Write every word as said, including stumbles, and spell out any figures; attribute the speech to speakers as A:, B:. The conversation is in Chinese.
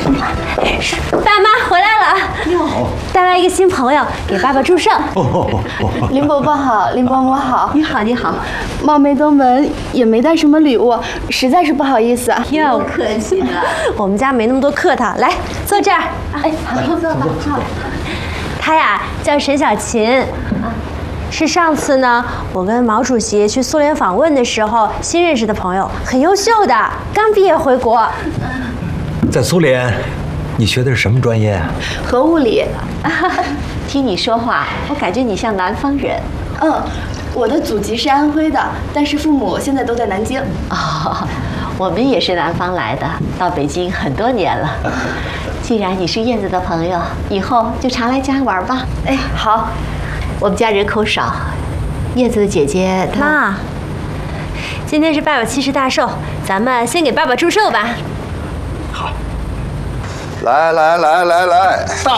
A: 爸妈回来了，
B: 你好，
A: 带来一个新朋友，给爸爸祝寿。
B: 哦，
C: 林伯伯好，林伯母好，
A: 你好，你好，
C: 冒昧登门，也没带什么礼物，实在是不好意思啊。
A: 又客气了，我们家没那么多客套，来坐这儿。哎，好，坐吧。好。他呀叫沈小琴，是上次呢我跟毛主席去苏联访问的时候新认识的朋友，很优秀的，刚毕业回国。
B: 在苏联，你学的是什么专业啊？
C: 核物理。
D: 听你说话，我感觉你像南方人。
C: 嗯，我的祖籍是安徽的，但是父母现在都在南京。
D: 哦，我们也是南方来的，到北京很多年了。既然你是燕子的朋友，以后就常来家玩吧。
C: 哎，好。
D: 我们家人口少，燕子的姐姐她……
A: 妈，今天是爸爸七十大寿，咱们先给爸爸祝寿吧。
B: 好，
E: 来来来来来，大